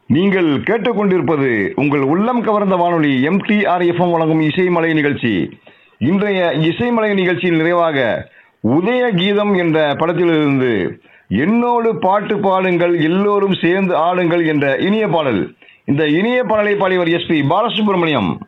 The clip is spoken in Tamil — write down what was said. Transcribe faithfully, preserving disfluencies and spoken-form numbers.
நீங்கள் கேட்டுக்கொண்டிருப்பது உங்கள் உள்ளம் கவர்ந்த வானொலி எம்டிஆர்எஃப்எம் வழங்கும் இசைமலை நிகழ்ச்சி. இன்றைய இசைமலை நிகழ்ச்சியில் நிறைவாக உதய கீதம் என்ற படத்திலிருந்து என்னோடு பாட்டு பாடுங்கள் எல்லோரும் சேர்ந்து ஆடுங்கள் என்ற இனிய பாடல். இந்த இனிய பாடலை பாடியவர் எஸ் பி பாலசுப்ரமணியம்.